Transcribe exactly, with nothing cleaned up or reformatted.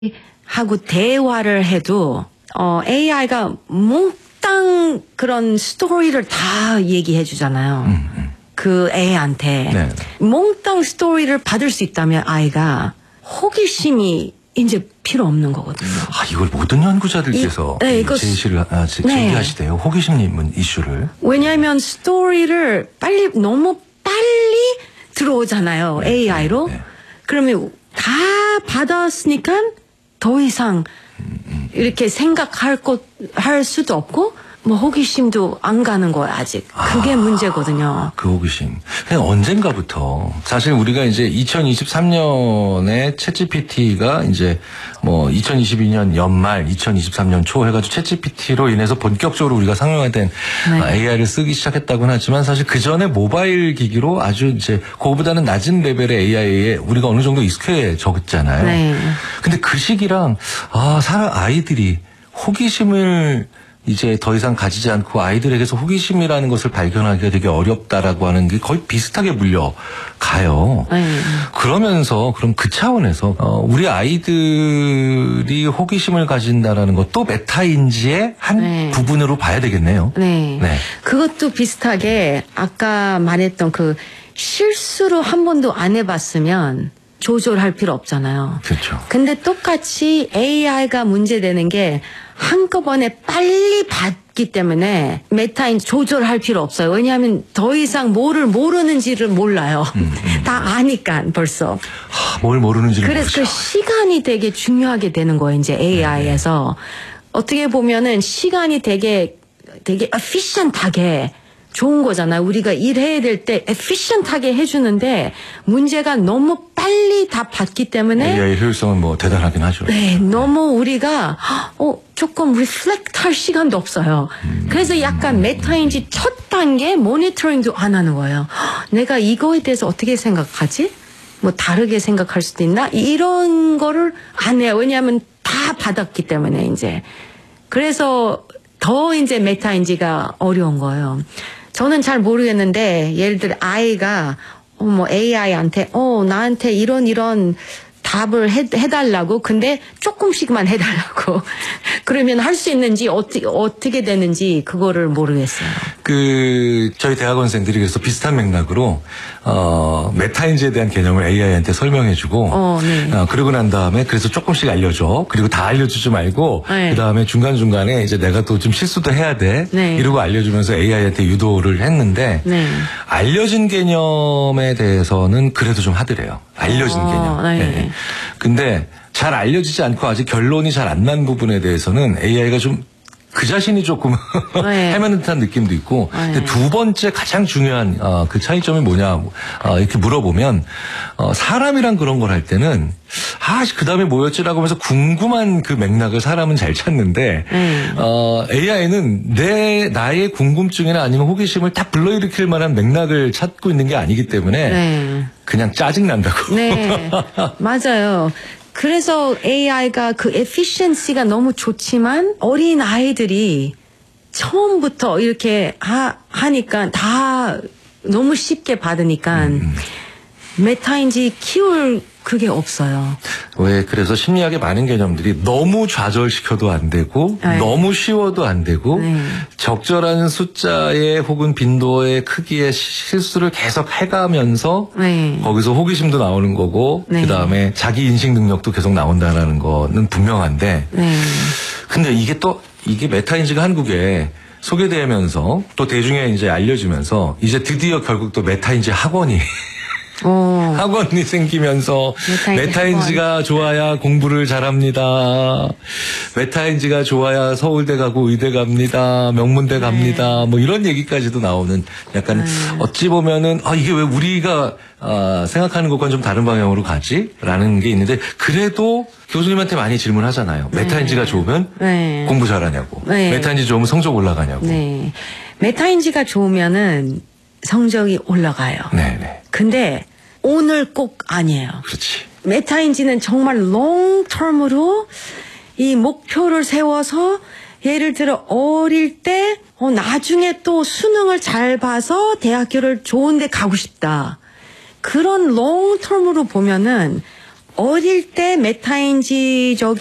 하고 대화를 해도 어, 에이아이가 몽땅 그런 스토리를 다 얘기해 주잖아요. 음, 음. 그 애한테 네. 몽땅 스토리를 받을 수 있다면 아이가 호기심이 이제 필요 없는 거거든요. 아, 이걸 모든 연구자들께서 이, 네, 이거, 제시를 아, 제기하시대요. 네. 호기심 이슈를. 왜냐하면 스토리를 빨리 너무 빨리 들어오잖아요. 네, 에이아이로. 네, 네. 그러면 다 받았으니까 더 이상 음, 음. 이렇게 생각할 것 할 수도 없고 뭐 호기심도 안 가는 거예요 아직. 그게 아, 문제거든요. 그 호기심. 그냥 언젠가부터 사실 우리가 이제 이천이십삼 년에 챗지피티가 이제 뭐 이천이십이 년 연말, 이천이십삼 년 초 해가지고 챗지피티로 인해서 본격적으로 우리가 상용화된 네. 에이아이를 쓰기 시작했다고는 하지만 사실 그 전에 모바일 기기로 아주 이제 그거보다는 낮은 레벨의 에이아이에 우리가 어느 정도 익숙해졌잖아요. 네. 근데 그 시기랑 아 사람 아이들이 호기심을 이제 더 이상 가지지 않고 아이들에게서 호기심이라는 것을 발견하기가 되게 어렵다라고 하는 게 거의 비슷하게 물려가요. 음. 그러면서 그럼 그 차원에서 어, 우리 아이들이 호기심을 가진다라는 것도 메타인지의 한 네. 부분으로 봐야 되겠네요. 네. 네. 그것도 비슷하게 아까 말했던 그 실수로 한 번도 안 해봤으면 조절할 필요 없잖아요. 그렇죠. 근데 똑같이 에이아이가 문제되는 게 한꺼번에 빨리 받기 때문에 메타인지 조절할 필요 없어요. 왜냐하면 더 이상 뭐를 모르는지를 몰라요. 음, 음. 다 아니까 벌써. 하, 뭘 모르는지를 그래서 모르죠. 그 시간이 되게 중요하게 되는 거예요. 이제 에이아이에서. 네. 어떻게 보면은 시간이 되게 되게 efficient하게 좋은 거잖아요. 우리가 일해야 될 때 efficient하게 해주는데 문제가 너무 빨리 다 받기 때문에 에이아이 효율성은 뭐 대단하긴 하죠. 네, 너무 우리가 어 조금 reflect 할 시간도 없어요. 음, 그래서 약간 음, 메타인지 첫 단계 모니터링도 안 하는 거예요. 내가 이거에 대해서 어떻게 생각하지? 뭐 다르게 생각할 수도 있나? 이런 거를 안 해요. 왜냐하면 다 받았기 때문에 이제. 그래서 더 이제 메타인지가 어려운 거예요. 저는 잘 모르겠는데 예를 들어 아이가 어, 뭐 에이아이한테 어 나한테 이런 이런 답을 해, 해달라고 근데 조금씩만 해달라고 그러면 할 수 있는지 어떻게 어떻게 되는지 그거를 모르겠어요. 그 저희 대학원생들이 그래서 비슷한 맥락으로 어, 메타인지에 대한 개념을 에이아이한테 설명해주고 어, 네. 어, 그러고 난 다음에 그래서 조금씩 알려줘. 그리고 다 알려주지 말고 네. 그 다음에 중간 중간에 이제 내가 또 좀 실수도 해야 돼. 네. 이러고 알려주면서 에이아이한테 유도를 했는데 네. 알려진 개념에 대해서는 그래도 좀 하더래요. 알려진 어, 개념. 네. 네. 근데 잘 알려지지 않고 아직 결론이 잘 안 난 부분에 대해서는 에이아이가 좀 그 자신이 조금 네. 헤매는 듯한 느낌도 있고 네. 근데 두 번째 가장 중요한 어, 그 차이점이 뭐냐 어, 이렇게 물어보면 어, 사람이랑 그런 걸 할 때는 아, 그 다음에 뭐였지라고 하면서 궁금한 그 맥락을 사람은 잘 찾는데 네. 어, 에이아이는 내 나의 궁금증이나 아니면 호기심을 딱 불러일으킬 만한 맥락을 찾고 있는 게 아니기 때문에 네. 그냥 짜증 난다고. 네, 맞아요. 그래서 에이아이가 그 efficiency가 너무 좋지만 어린 아이들이 처음부터 이렇게 하, 하니까 다 너무 쉽게 받으니까 음. 메타인지 키울 그게 없어요. 왜 그래서 심리학의 많은 개념들이 너무 좌절시켜도 안 되고 네. 너무 쉬워도 안 되고 네. 적절한 숫자의 혹은 빈도의 크기의 실수를 계속 해가면서 네. 거기서 호기심도 나오는 거고 네. 그다음에 자기 인식 능력도 계속 나온다는 거는 분명한데 네. 근데 이게 또 이게 메타인지가 한국에 소개되면서 또 대중에 이제 알려지면서 이제 드디어 결국 또 메타인지 학원이 오. 학원이 생기면서 메타인지 메타인지가 학원. 좋아야 공부를 잘합니다. 메타인지가 좋아야 서울대 가고 의대 갑니다. 명문대 네. 갑니다. 뭐 이런 얘기까지도 나오는 약간 네. 어찌 보면은 아 이게 왜 우리가 아, 생각하는 것과는 좀 다른 방향으로 가지? 라는 게 있는데 그래도 교수님한테 많이 질문하잖아요. 네. 메타인지가 좋으면 네. 공부 잘하냐고. 네. 메타인지 좋으면 성적 올라가냐고. 네. 메타인지가 좋으면은 성적이 올라가요. 네네. 근데 오늘 꼭 아니에요. 그렇지. 메타인지는 정말 롱텀으로 이 목표를 세워서 예를 들어 어릴 때 어, 나중에 또 수능을 잘 봐서 대학교를 좋은 데 가고 싶다. 그런 롱텀으로 보면은 어릴 때 메타인지적